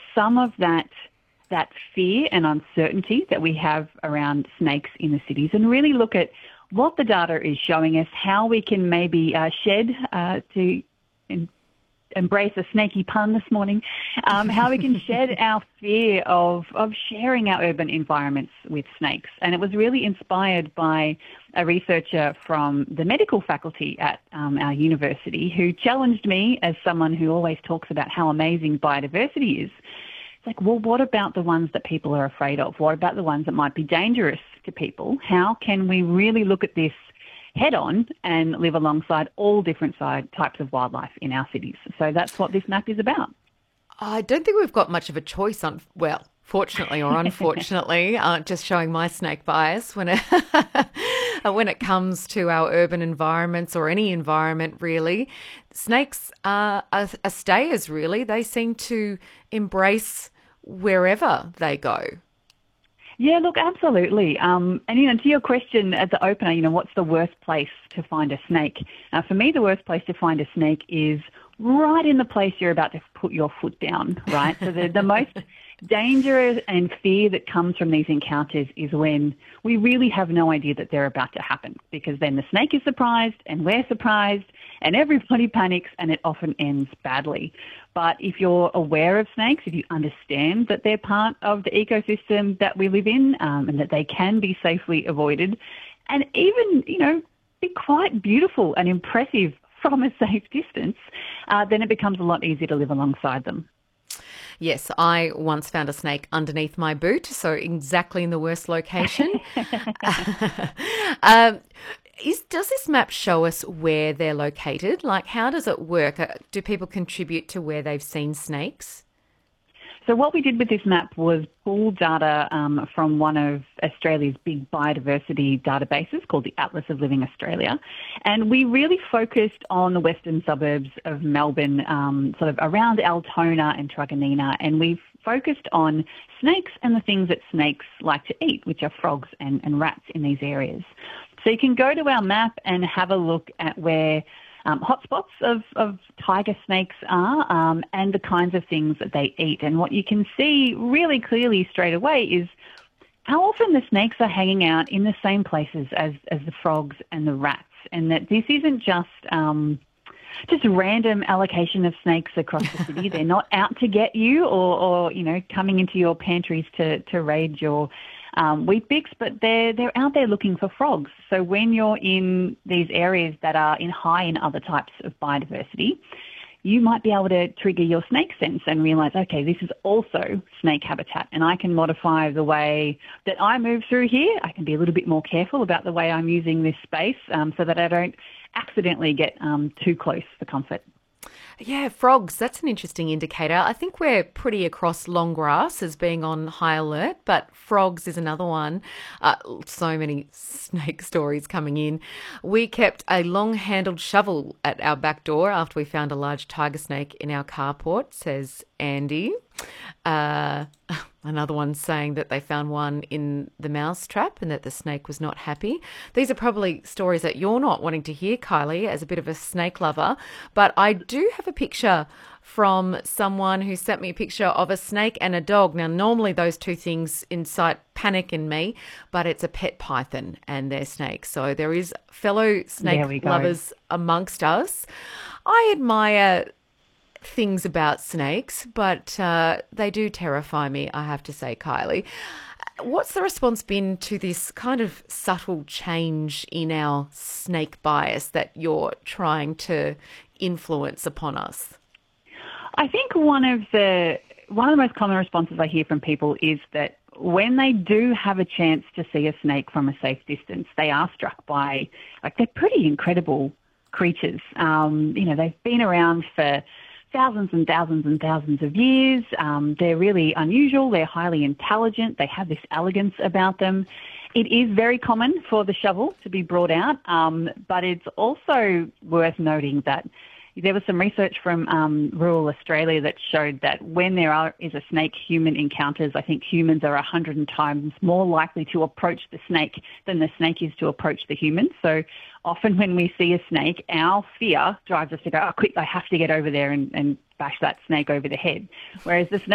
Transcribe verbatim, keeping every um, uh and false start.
some of that that fear and uncertainty that we have around snakes in the cities and really look at what the data is showing us, how we can maybe uh, shed uh, to in, embrace a snaky pun this morning, um, how we can shed our fear of, of sharing our urban environments with snakes. And it was really inspired by a researcher from the medical faculty at um, our university who challenged me as someone who always talks about how amazing biodiversity is. It's like, well, what about the ones that people are afraid of? What about the ones that might be dangerous to people? How can we really look at this head on and live alongside all different side types of wildlife in our cities? So that's what this map is about. I don't think we've got much of a choice on, well, fortunately or unfortunately, uh, just showing my snake bias when it, when it comes to our urban environments or any environment really. Snakes are, are, are stayers really. They seem to embrace wherever they go. Yeah, look, absolutely. Um, and, you know, to your question at the opener, you know, what's the worst place to find a snake? Uh, for me, the worst place to find a snake is right in the place you're about to put your foot down, right? So the, the most danger and fear that comes from these encounters is when we really have no idea that they're about to happen, because then the snake is surprised and we're surprised and everybody panics and it often ends badly. But if you're aware of snakes, if you understand that they're part of the ecosystem that we live in um, and that they can be safely avoided and even, you know, be quite beautiful and impressive from a safe distance, uh, then it becomes a lot easier to live alongside them. Yes, I once found a snake underneath my boot, so exactly in the worst location. um, is, does this map show us where they're located? Like, how does it work? Uh, do people contribute to where they've seen snakes? So what we did with this map was pull data um, from one of Australia's big biodiversity databases called the Atlas of Living Australia. And we really focused on the western suburbs of Melbourne, um, sort of around Altona and Truganina. And we focused on snakes and the things that snakes like to eat, which are frogs and, and rats in these areas. So you can go to our map and have a look at where Um, hotspots of, of tiger snakes are um, and the kinds of things that they eat. And what you can see really clearly straight away is how often the snakes are hanging out in the same places as, as the frogs and the rats, and that this isn't just um, just a random allocation of snakes across the city. They're not out to get you or, or you know, coming into your pantries to, to raid your Um, wheat bix, but they're, they're out there looking for frogs. So when you're in these areas that are in high in other types of biodiversity, you might be able to trigger your snake sense and realise, okay, this is also snake habitat, and I can modify the way that I move through here. I can be a little bit more careful about the way I'm using this space um, so that I don't accidentally get um, too close for comfort. Yeah, frogs, that's an interesting indicator. I think we're pretty across long grass as being on high alert, but frogs is another one. Uh, so many snake stories coming in. We kept a long-handled shovel at our back door after we found a large tiger snake in our carport, says Andy. Uh, another one saying that they found one in the mouse trap and that the snake was not happy. These are probably stories that you're not wanting to hear, Kylie, as a bit of a snake lover. But I do have a picture from someone who sent me a picture of a snake and a dog. Now, normally those two things incite panic in me, but it's a pet python and their snake. So there is fellow snake lovers amongst us. I admire things about snakes, but uh, they do terrify me, I have to say, Kylie. What's the response been to this kind of subtle change in our snake bias that you're trying to influence upon us? I think one of the one of the most common responses I hear from people is that when they do have a chance to see a snake from a safe distance, they are struck by, like, they're pretty incredible creatures. Um, you know, they've been around for thousands and thousands and thousands of years. Um, they're really unusual. They're highly intelligent. They have this elegance about them. It is very common for the shovel to be brought out, um, but it's also worth noting that there was some research from um, rural Australia that showed that when there are, is a snake-human encounters, I think humans are one hundred times more likely to approach the snake than the snake is to approach the human. So often when we see a snake, our fear drives us to go, oh, quick, I have to get over there and, and bash that snake over the head. Whereas the snake